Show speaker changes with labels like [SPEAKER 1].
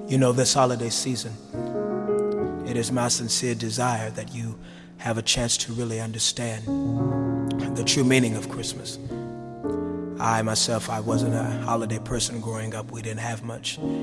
[SPEAKER 1] You know, this holiday season, it is my sincere desire that you have a chance to really understand the true meaning of Christmas. I myself, I wasn't a holiday person growing up. We didn't have much.